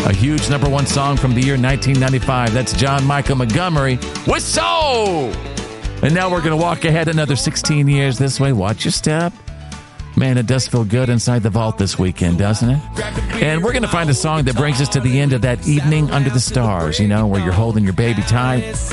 A huge number one song from the year 1995. That's John Michael Montgomery with Soul. And now we're going to walk ahead another 16 years this way. Watch your step. Man, it does feel good inside the vault this weekend, doesn't it? And we're going to find a song that brings us to the end of that evening under the stars, where you're holding your baby tight.